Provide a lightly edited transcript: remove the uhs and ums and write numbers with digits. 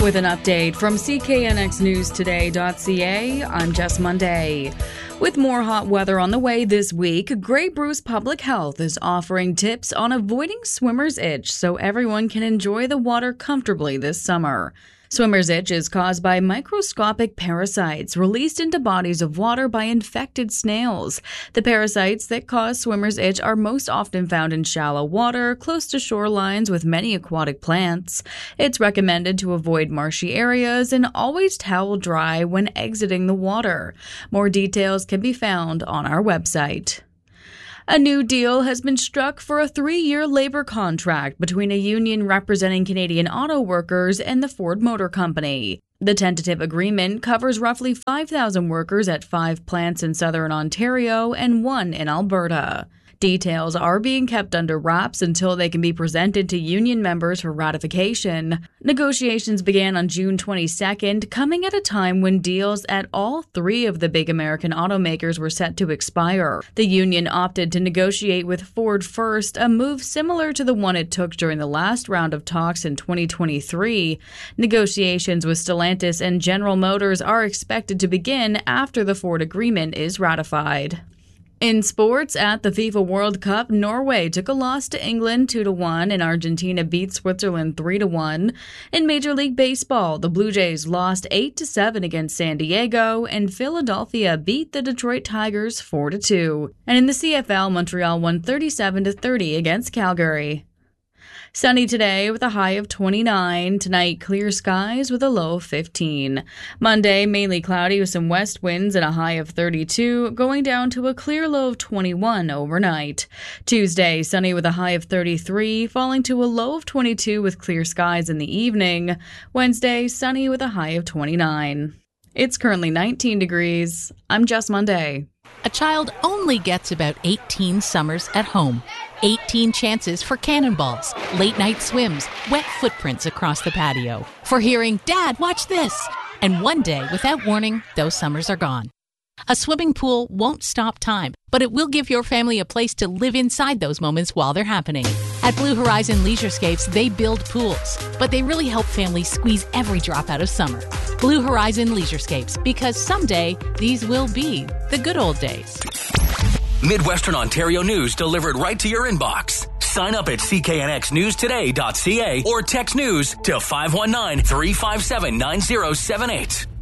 With an update from CKNXNewsToday.ca, I'm Jess Monday. With more hot weather on the way this week, Grey Bruce Public Health is offering tips on avoiding swimmer's itch so everyone can enjoy the water comfortably this summer. Swimmer's itch is caused by microscopic parasites released into bodies of water by infected snails. The parasites that cause swimmer's itch are most often found in shallow water, close to shorelines with many aquatic plants. It's recommended to avoid marshy areas and always towel dry when exiting the water. More details can be found on our website. A new deal has been struck for a 3-year labor contract between a union representing Canadian auto workers and the Ford Motor Company. The tentative agreement covers roughly 5,000 workers at 5 plants in southern Ontario and 1 in Alberta. Details are being kept under wraps until they can be presented to union members for ratification. Negotiations began on June 22nd, coming at a time when deals at all 3 of the big American automakers were set to expire. The union opted to negotiate with Ford first, a move similar to the one it took during the last round of talks in 2023. Negotiations with Stellantis and General Motors are expected to begin after the Ford agreement is ratified. In sports, at the FIFA World Cup, Norway took a loss to England 2-1 and Argentina beat Switzerland 3-1. In Major League Baseball, the Blue Jays lost 8-7 against San Diego and Philadelphia beat the Detroit Tigers 4-2. And in the CFL, Montreal won 37-30 against Calgary. Sunny today with a high of 29. Tonight, clear skies with a low of 15. Monday, mainly cloudy with some west winds and a high of 32, going down to a clear low of 21 overnight. Tuesday, sunny with a high of 33, falling to a low of 22 with clear skies in the evening. Wednesday, sunny with a high of 29. It's currently 19 degrees. I'm Jess Monday. A child only gets about 18 summers at home. 18 chances for cannonballs, late-night swims, wet footprints across the patio, for hearing, "Dad, watch this!" And one day, without warning, those summers are gone. A swimming pool won't stop time, but it will give your family a place to live inside those moments while they're happening. At Blue Horizon Leisurescapes, they build pools, but they really help families squeeze every drop out of summer. Blue Horizon Leisurescapes, because someday these will be the good old days. Midwestern Ontario news delivered right to your inbox. Sign up at cknxnewstoday.ca or text news to 519-357-9078.